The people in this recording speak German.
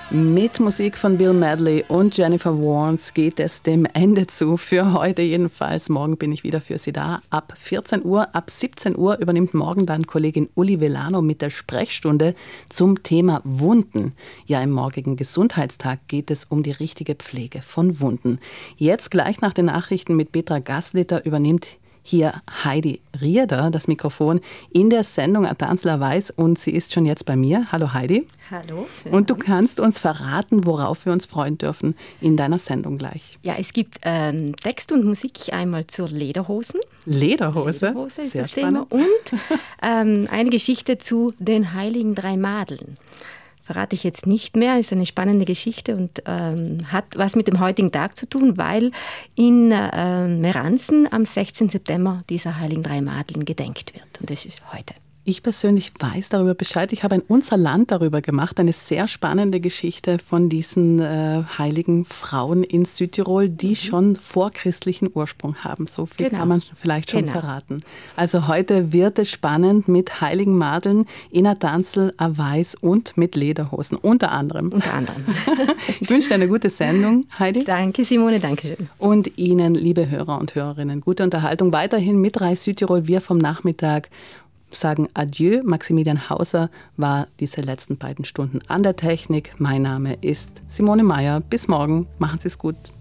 Mit Musik von Bill Medley und Jennifer Warnes geht es dem Ende zu. Für heute jedenfalls. Morgen bin ich wieder für Sie da. Ab 14 Uhr, ab 17 Uhr übernimmt morgen dann Kollegin Uli Vellano mit der Sprechstunde zum Thema Wunden. Ja, im morgigen Gesundheitstag geht es um die richtige Pflege von Wunden. Jetzt gleich nach den Nachrichten mit Petra Gasliter übernimmt hier Heidi Rierder das Mikrofon in der Sendung Adanzler Weiß und sie ist schon jetzt bei mir. Hallo Heidi. Hallo. Und du kannst uns verraten, worauf wir uns freuen dürfen in deiner Sendung gleich. Ja, es gibt Text und Musik einmal zur Lederhosen. Lederhose? Lederhose ist sehr das spannend. Thema. Und eine Geschichte zu den heiligen 3 Madeln. Verrate ich jetzt nicht mehr, ist eine spannende Geschichte und hat was mit dem heutigen Tag zu tun, weil in Meranzen am 16. September dieser heiligen 3 Madeln gedenkt wird. Und das ist heute. Ich persönlich weiß darüber Bescheid. Ich habe ein Unser Land darüber gemacht, eine sehr spannende Geschichte von diesen heiligen Frauen in Südtirol, die schon vorchristlichen Ursprung haben. So viel kann man vielleicht schon verraten. Also heute wird es spannend mit heiligen Madeln in Adanzl, Weiß und mit Lederhosen, unter anderem. Unter anderem. Ich wünsche dir eine gute Sendung, Heidi. Danke, Simone, danke schön. Und Ihnen, liebe Hörer und Hörerinnen, gute Unterhaltung weiterhin mit Reis Südtirol. Wir vom Nachmittag sagen Adieu. Maximilian Hauser war diese letzten beiden Stunden an der Technik. Mein Name ist Simone Meyer. Bis morgen. Machen Sie es gut.